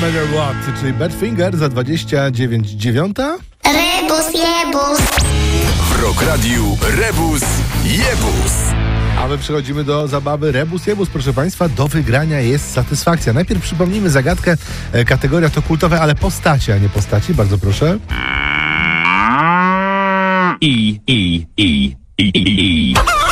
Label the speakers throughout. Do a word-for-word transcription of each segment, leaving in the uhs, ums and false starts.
Speaker 1: matter what, czyli Badfinger za dwadzieścia dziewięć dziewiąta.
Speaker 2: Rebus jebus.
Speaker 3: W Rock Radiu Rebus jebus.
Speaker 1: A my przechodzimy do zabawy Rebus jebus, proszę Państwa. Do wygrania jest satysfakcja. Najpierw przypomnijmy zagadkę. E, kategoria to kultowe, ale postacie, a nie postaci. Bardzo proszę.
Speaker 4: I, i, i, i, i, i.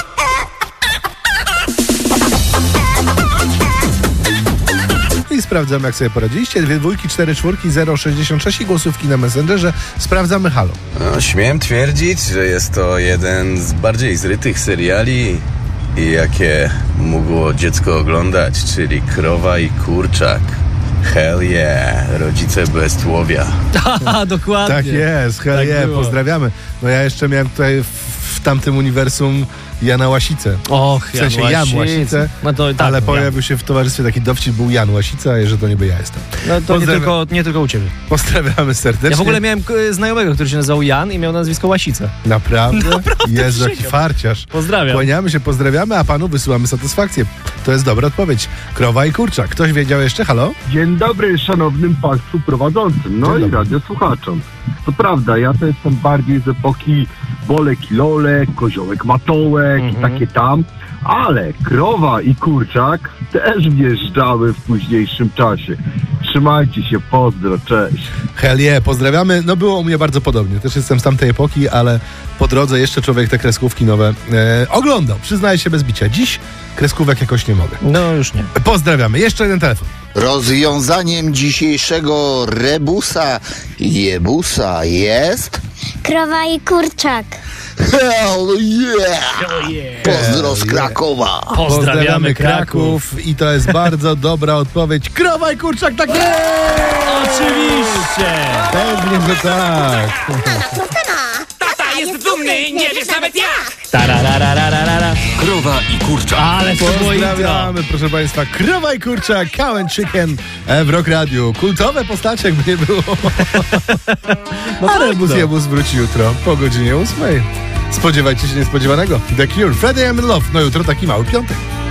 Speaker 1: I sprawdzamy, jak sobie poradziliście. Dwie dwójki, cztery czwórki, zero sześćdziesiąt sześć i głosówki na Messengerze. Sprawdzamy halo.
Speaker 5: No, śmiem twierdzić, że jest to jeden z bardziej zrytych seriali, jakie mogło dziecko oglądać, czyli Krowa i Kurczak. Hell yeah, rodzice beztłowia.
Speaker 4: Haha, dokładnie.
Speaker 1: Tak jest, hell
Speaker 4: Tak
Speaker 1: yeah,
Speaker 4: było.
Speaker 1: pozdrawiamy. No ja jeszcze miałem tutaj w, w tamtym uniwersum Jana Łasicę.
Speaker 4: Och,
Speaker 1: W sensie Jan Łasicę,
Speaker 4: no to, tak,
Speaker 1: ale
Speaker 4: Jan.
Speaker 1: pojawił się w towarzystwie taki dowcip, był Jan Łasica, a że to niby ja jestem.
Speaker 4: No to nie
Speaker 1: Pozdrawiam-
Speaker 4: tylko, nie tylko u ciebie.
Speaker 1: Pozdrawiamy serdecznie.
Speaker 4: Ja w ogóle miałem k- znajomego, który się nazywał Jan i miał nazwisko Łasica.
Speaker 1: Naprawdę?
Speaker 4: Naprawdę,
Speaker 1: Jezu, jaki
Speaker 4: przysięgam.
Speaker 1: farciarz.
Speaker 4: Pozdrawiam.
Speaker 1: Kłaniamy się, pozdrawiamy, a panu wysyłamy satysfakcję. To jest dobra odpowiedź. Krowa i kurczak. Ktoś wiedział jeszcze? Halo?
Speaker 6: Dzień dobry szanownym państwu prowadzącym, no
Speaker 1: Dzień
Speaker 6: i
Speaker 1: dobry.
Speaker 6: radiosłuchaczom. To prawda, ja to jestem bardziej z epoki Bolek i Lolek, Koziołek Matołek i takie tam, ale Krowa i Kurczak też wjeżdżały w późniejszym czasie. Trzymajcie się, pozdro, cześć.
Speaker 1: Hell yeah, pozdrawiamy. No było u mnie bardzo podobnie. Też jestem z tamtej epoki, ale po drodze jeszcze człowiek te kreskówki nowe e, oglądał. Przyznaję się bez bicia. Dziś kreskówek jakoś nie mogę.
Speaker 4: No już nie.
Speaker 1: Pozdrawiamy. Jeszcze jeden telefon.
Speaker 7: Rozwiązaniem dzisiejszego rebusa jebusa jest...
Speaker 2: Krowa i kurczak.
Speaker 7: Hell yeah! Pozdro z Krakowa!
Speaker 4: Pozdrawiamy Kraków.
Speaker 1: I to jest bardzo dobra odpowiedź. Krowa i kurczak, tak jest!
Speaker 4: Oczywiście!
Speaker 1: Pewnie, że tak.
Speaker 2: Tata jest dumny, nie wiesz nawet jak.
Speaker 4: Tarararararara.
Speaker 3: Krowa i Kurczak.
Speaker 4: Ale to było intro.
Speaker 1: Pozdrawiamy, proszę Państwa. Krowa i kurczak, cow and chicken w Rock Radiu. Kultowe postacie, jakby nie było.
Speaker 4: No
Speaker 1: A
Speaker 4: tak,
Speaker 1: Rebus
Speaker 4: no.
Speaker 1: jebus wróci jutro po godzinie ósmej. Spodziewajcie się niespodziewanego. The Cure, Friday I'm in Love. No jutro taki mały piątek.